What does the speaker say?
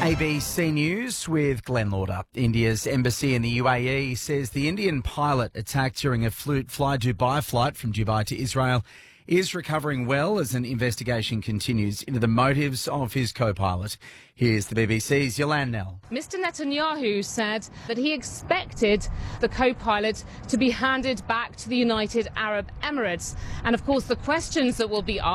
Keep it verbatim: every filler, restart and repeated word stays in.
A B C News with Glenn Lauder. India's embassy in the U A E says the Indian pilot attacked during a Fly Dubai flight from Dubai to Israel is recovering well as an investigation continues into the motives of his co-pilot. Here's the B B C's Yolande Knell. Mister Netanyahu said that he expected the co-pilot to be handed back to the United Arab Emirates. And of course, the questions that will be asked